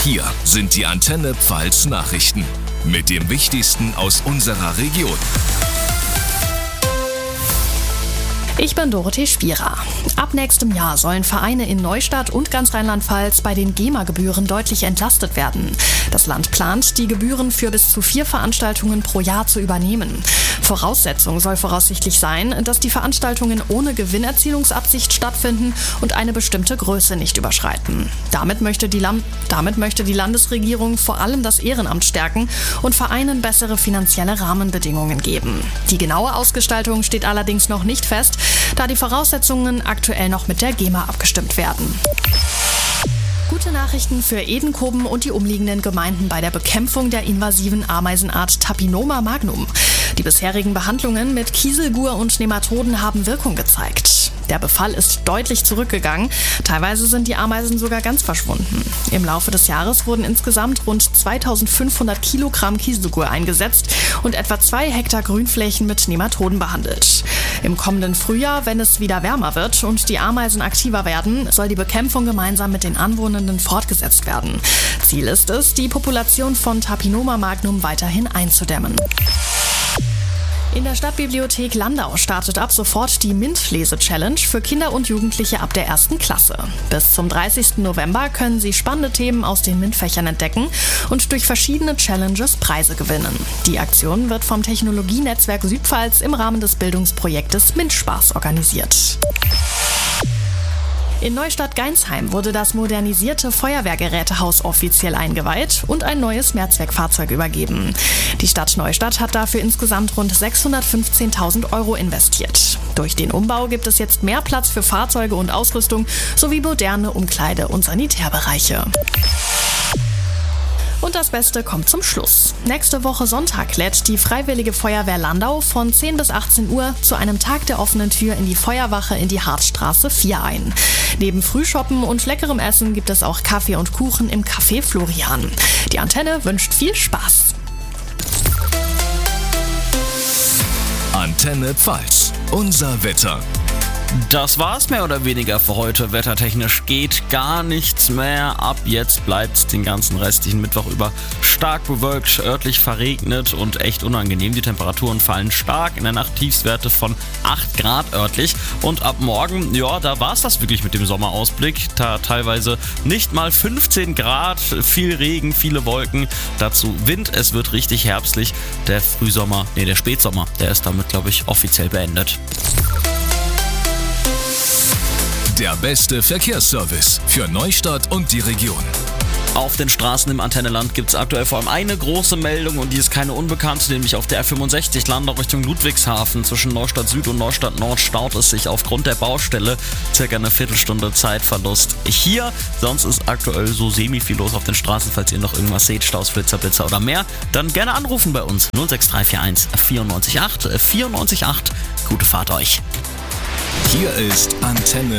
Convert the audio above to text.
Hier sind die Antenne Pfalz Nachrichten mit dem Wichtigsten aus unserer Region. Ich bin Dorothee Spierer. Ab nächstem Jahr sollen Vereine in Neustadt und ganz Rheinland-Pfalz bei den GEMA-Gebühren deutlich entlastet werden. Das Land plant, die Gebühren für bis zu 4 Veranstaltungen pro Jahr zu übernehmen. Voraussetzung soll voraussichtlich sein, dass die Veranstaltungen ohne Gewinnerzielungsabsicht stattfinden und eine bestimmte Größe nicht überschreiten. Damit möchte die Landesregierung vor allem das Ehrenamt stärken und Vereinen bessere finanzielle Rahmenbedingungen geben. Die genaue Ausgestaltung steht allerdings noch nicht fest, da die Voraussetzungen aktuell noch mit der GEMA abgestimmt werden. Gute Nachrichten für Edenkoben und die umliegenden Gemeinden bei der Bekämpfung der invasiven Ameisenart Tapinoma magnum. Die bisherigen Behandlungen mit Kieselgur und Nematoden haben Wirkung gezeigt. Der Befall ist deutlich zurückgegangen. Teilweise sind die Ameisen sogar ganz verschwunden. Im Laufe des Jahres wurden insgesamt rund 2500 Kilogramm Kieselgur eingesetzt und etwa 2 Hektar Grünflächen mit Nematoden behandelt. Im kommenden Frühjahr, wenn es wieder wärmer wird und die Ameisen aktiver werden, soll die Bekämpfung gemeinsam mit den Anwohnenden fortgesetzt werden. Ziel ist es, die Population von Tapinoma magnum weiterhin einzudämmen. In der Stadtbibliothek Landau startet ab sofort die MINT-Lese-Challenge für Kinder und Jugendliche ab der 1. Klasse. Bis zum 30. November können sie spannende Themen aus den MINT-Fächern entdecken und durch verschiedene Challenges Preise gewinnen. Die Aktion wird vom Technologienetzwerk Südpfalz im Rahmen des Bildungsprojektes MINT-Spaß organisiert. In Neustadt-Geinsheim wurde das modernisierte Feuerwehrgerätehaus offiziell eingeweiht und ein neues Mehrzweckfahrzeug übergeben. Die Stadt Neustadt hat dafür insgesamt rund 615.000 € investiert. Durch den Umbau gibt es jetzt mehr Platz für Fahrzeuge und Ausrüstung sowie moderne Umkleide- und Sanitärbereiche. Und das Beste kommt zum Schluss. Nächste Woche Sonntag lädt die Freiwillige Feuerwehr Landau von 10 bis 18 Uhr zu einem Tag der offenen Tür in die Feuerwache in die Hartstraße 4 ein. Neben Frühshoppen und leckerem Essen gibt es auch Kaffee und Kuchen im Café Florian. Die Antenne wünscht viel Spaß. Antenne Pfalz, unser Wetter. Das war's mehr oder weniger für heute. Wettertechnisch geht gar nichts mehr. Ab jetzt bleibt's den ganzen restlichen Mittwoch über stark bewölkt, örtlich verregnet und echt unangenehm. Die Temperaturen fallen stark, in der Nacht Tiefstwerte von 8 Grad örtlich. Und ab morgen, ja, da war's das wirklich mit dem Sommerausblick. Da teilweise nicht mal 15 Grad, viel Regen, viele Wolken. Dazu Wind, es wird richtig herbstlich. Der Spätsommer, der ist damit, glaube ich, offiziell beendet. Der beste Verkehrsservice für Neustadt und die Region. Auf den Straßen im Antenneland gibt es aktuell vor allem eine große Meldung und die ist keine unbekannte, nämlich auf der R65 Landau Richtung Ludwigshafen. Zwischen Neustadt Süd und Neustadt Nord staut es sich aufgrund der Baustelle. Circa eine Viertelstunde Zeitverlust hier. Sonst ist aktuell so semi viel los auf den Straßen. Falls ihr noch irgendwas seht, Staus, Flitzer, Blitzer oder mehr, dann gerne anrufen bei uns. 06341 94 8 94 8. Gute Fahrt euch. Hier ist Antenne